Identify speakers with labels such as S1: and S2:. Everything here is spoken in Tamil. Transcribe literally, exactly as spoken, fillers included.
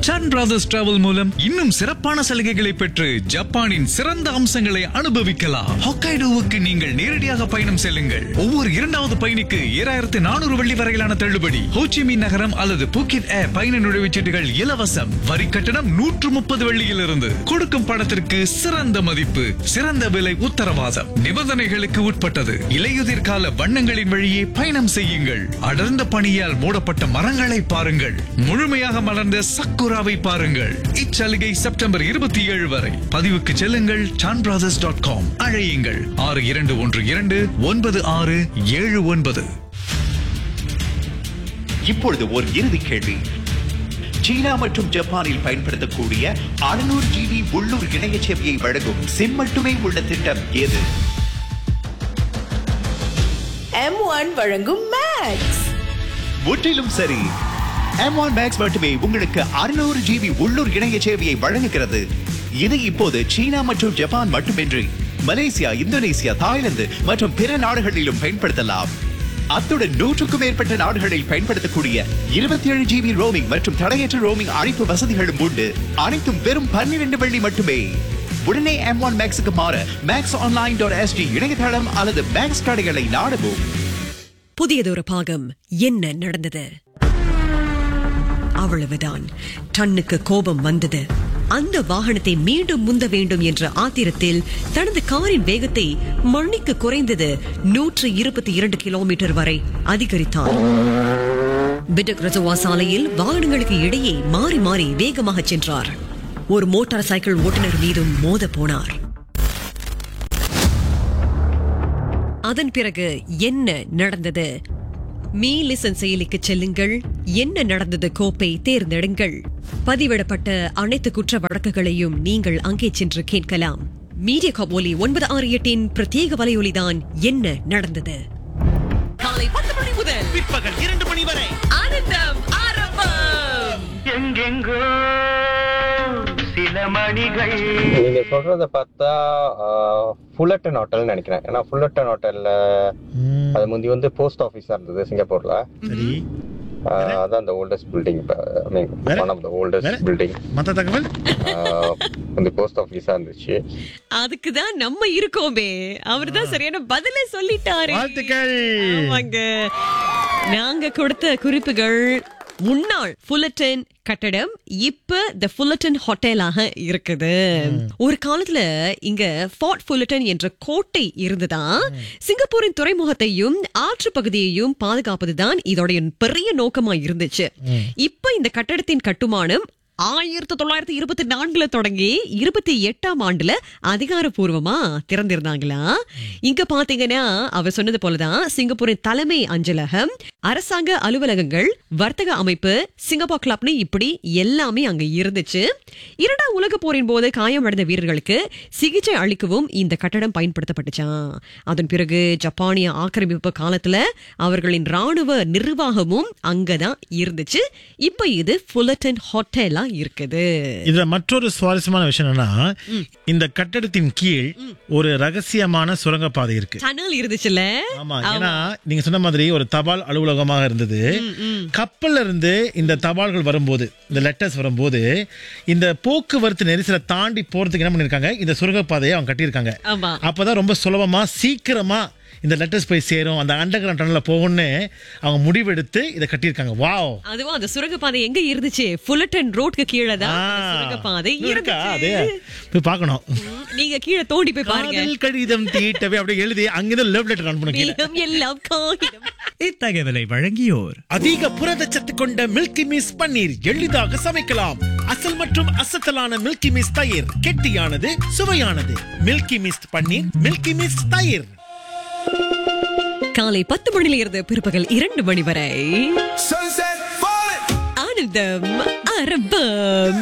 S1: சன் பிரதர்ஸ் டிராவல் மூலம் இன்னும் சிறப்பான சலுகைகளை பெற்று ஜப்பானின் சிறந்த அம்சங்களை அனுபவிக்கலாம். ஹொக்கைடோவுக்கு நீங்கள் நேரடியாக பயணம் செல்லுங்கள். ஒவ்வொரு இரண்டாவது பயணிக்கு ஏழாயிரத்து நானூறு வெள்ளி வரையிலான தள்ளுபடி. ஹோச்சிமின் நகரம் அல்லது பூக்கெட் ஏர் பயண நுழைவுச்சீட்டுகள் இலவசம். வரி கட்டணம் நூற்று முப்பது வெள்ளியிலிருந்து. கொடுக்கும் பணத்திற்கு சிறந்த மதிப்பு, சிறந்த விலை உத்தரவாதம். நிபந்தனைகளுக்கு உட்பட்டது. இலையுதிர் கால வண்ணங்களின் வழியே பயணம் செய்யுங்கள். அடர்ந்த பனியால் மூடப்பட்ட மரங்களை பாருங்கள். முழுமையாக மலர்ந்த சக்குராவை பாருங்கள். இச்சலுகை செப்டம்பர் இருபத்தி ஏழு வரை. பதிவுக்கு செல்லுங்கள் சான் பிரதர்ஸ் டாட் காம். அழையுங்கள் ஆறு இரண்டு ஒன்று இரண்டு ஒன்பது ஆறு ஏழு ஒன்பது.
S2: இப்பொழுது ஒரு இறுதி கேள்வி. சீனா மற்றும் ஜப்பானில் பயன்படுத்தக்கூடிய அறுநூறு ஜிபி உள்ளூர் இணைய சேவையை வழங்கும் சிம் மட்டுமே உள்ள திட்டம் எது?
S3: எம் ஒன் வழங்கும் மேக்ஸ்.
S2: முற்றிலும் சரி. எம் ஒன் மேக்ஸ் மட்டுமே உங்களுக்கு அறுநூறு ஜிபி உள்ளூர் இணைய சேவையை வழங்குகிறது. இது இப்போது சீனா மற்றும் ஜப்பான் மட்டுமின்றி மலேசியா, இந்தோனேசியா, தாய்லாந்து மற்றும் பிற நாடுகளிலும் பயன்படுத்தலாம். அத்துடன் நூற்றுக்கும் மேற்பட்ட நாடுகளில் பயன்படுத்தக்கூடிய இருபத்தி ஏழு ஜிபி ரோமிங் மற்றும் தடையற்ற ரோமிங் அழைப்பு வசதிகளும் உண்டு. அனைத்தும் வெறும் பன்னிரண்டு வெள்ளி மட்டுமே. உடனே எம் ஒன் மேக்ஸுக்கு மாற மேக்ஸ் ஆன்லைன் டாட் எஸ்டி இணையதளம் அல்லது மேக்ஸ் கடைகளை நாடவும்.
S4: புதியதொரு பாகம். என்ன நடந்தது? அவ்வளவுதான். டன்னுக்கு கோபம் வந்தது. அந்த வாகனத்தை மீண்டும் முந்த வேண்டும் என்ற ஆத்திரத்தில் தனது காரின் வேகத்தை மணிக்கு குறைந்தது நூற்று இருபத்தி இரண்டு கிலோமீட்டர் வரை அதிகரித்தான். பிடக் ரஜவா சாலையில் வாகனங்களுக்கு இடையே மாறி மாறி வேகமாக சென்றார். ஒரு மோட்டார் சைக்கிள் ஓட்டுநர் மீதும் மோத போனார். அதன் பிறகு என்ன நடந்தது? மீ லிசன் செயலிக்கு செல்லுங்கள். என்ன நடந்தது கோப்பை தேர்ந்தெடுங்கள். பதிவிடப்பட்ட அனைத்து குற்ற வழக்குகளையும் நீங்கள் அங்கே சென்று கேட்கலாம். மீடியா கபோலி ஒன்பது ஆறு எட்டின் பிரத்யேக வலையொலிதான் என்ன நடந்தது. காலை பத்து மணி முதல்
S5: பிற்பகல் இரண்டு மணி வரை
S4: ஆனந்தம் ஆரம்பம்.
S5: எங்கெங்கோ சில மணிகள்.
S6: நீங்க சொல்றத பார்த்தா ஃபுல்லட்டன் ஹோட்டல் நினைக்கிறேன். ஏன்னா ஃபுல்லட்டன் ஹோட்டல்ல அது முந்தி வந்து போஸ்ட் ஆபீஸா இருந்தது சிங்கப்பூர்ல.
S5: சரி,
S6: அதான் அந்த oldest building. I mean one of the oldest building.
S5: மத்த தகவல்
S6: அந்த போஸ்ட் ஆபீஸா இருந்துச்சு.
S4: அதுக்கு தான் நம்ம இருக்கோமே. அவர்தான் சரியான பதிலே சொல்லிட்டாரு.
S5: வாழ்த்துக்கள்.
S4: ஆமாங்க. நாங்க கொடுத்த குறிப்புகள் முன்னாள் ஃபுல்லட்டன் கட்டடம் இப்ப தி ஃபுல்லட்டன் ஹோட்டலாக இருக்குது. ஒரு காலத்துல இங்க ஃபோர்ட் ஃபுல்லட்டன் என்ற கோட்டை இருந்ததா. சிங்கப்பூரின் துறைமுகத்தையும் ஆற்று பகுதியையும் பாதுகாப்பதுதான் இதோடைய பெரிய நோக்கமா இருந்துச்சு. இப்ப இந்த கட்டடத்தின் கட்டுமானம் ஆயிரத்தி தொள்ளாயிரத்தி இருபத்தி நான்குல தொடங்கி இருபத்தி எட்டாம் ஆண்டுல அதிகாரப்பூர்வமா திறந்திருந்தாங்களா. இங்க பாத்தீங்கன்னா அவர் சொன்னது போலதான் சிங்கப்பூரின் தலைமை அஞ்சலகம், அரசாங்க அலுவலகங்கள், வர்த்தக அமைப்பு, சிங்கப்பூர் கிளப்னு இப்படி எல்லாமே அங்க இருந்துச்சு. இரண்டாம் உலக போரின் போது காயமடைந்த வீரர்களுக்கு சிகிச்சை அளிக்கவும் இந்த கட்டடம் பயன்படுத்தப்பட்டுச்சான். அதன் பிறகு ஜப்பானிய ஆக்கிரமிப்பு காலத்துல அவர்களின் ராணுவ நிர்வாகமும் அங்கதான் இருந்துச்சு. இப்ப இது ஃபுல்லட்டன் ஹோட்டலா இருக்குது.
S5: இதுல மற்றொரு சுவாரஸ்யமான விஷயம் என்னன்னா, இந்த கட்டடத்தின் கீழ் ஒரு ரகசியமான சுரங்கப்பாதை இருக்கு.
S4: டனல் இருந்துச்சுல.
S5: ஆமா, ஏன்னா நீங்க சொன்ன மாதிரி ஒரு தபால் அலுவலகமாக இருந்தது. கப்பல்ல இருந்து இந்த தபால்கள் வரும்போது, இந்த லெட்டர்ஸ் வரும்போது, இந்த போக்குவரத்து நெரிசலை தாண்டி போறதுக்கு என்ன பண்ணிருக்காங்க, இந்த சுரங்கப்பாதையை அவங்க கட்டியிருக்காங்க. அப்பதான் ரொம்ப சுலபமா சீக்கிரமா இந்த லெட்டர்ஸ் போய் சேரும், அந்த அண்டர் கிரவுண்ட் டனல்ல போகும்னு அவங்க முடிவெடுத்து இதை கட்டியிருக்காங்க. வாவ்.
S4: அதுவும் அந்த சுரங்கப்பாதை எங்க இருந்துச்சு? ஃபுல்லட்டன் ரோட்க்கு கீழே தான் சுரங்கப்பாதை இருந்துச்சு.
S5: போய் பார்க்கணும்.
S4: நீங்க கீழே தோண்டி போய் பாருங்க.
S5: காதல் கடிதம் தீட்டவே அப்படியே எழுதி அங்கிருந்து லவ் லெட்டர் ரன் பண்ணுங்க.
S4: எல்லாம் காகிதம்.
S1: இத்தகவலை வழங்கியோர்
S5: அதிக புரதச்சத்து கொண்ட மில்கி மிஸ் பன்னீர் எளிதாக சமைக்கலாம். அசல் மற்றும் அசத்தலான மில்கி மிஸ் தயிர், கெட்டியானது, சுவையானது. மில்கி மிஸ் பன்னீர், மில்கி மிஸ் தயிர்.
S4: காலை பத்து மணில இருந்து பிற்பகல் இரண்டு மணி வரை ஆனந்தம் ஆரம்பம்.